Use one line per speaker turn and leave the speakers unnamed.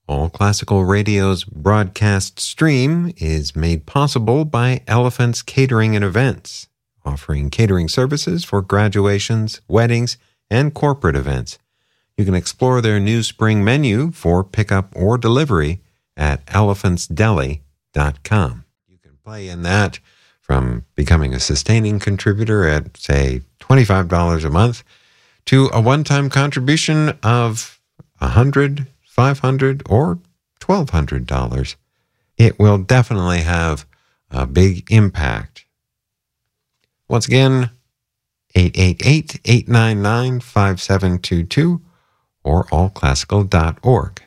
All Classical Radio's broadcast stream is made possible by Elephant's Catering and Events, offering catering services for graduations, weddings, and corporate events. You can explore their new spring menu for pickup or delivery at elephantsdeli.com. You can play in that from becoming a sustaining contributor at, say, $25 a month to a one-time contribution of $100, $500, or $1,200. It will definitely have a big impact. Once again, 888-899-5722 or allclassical.org.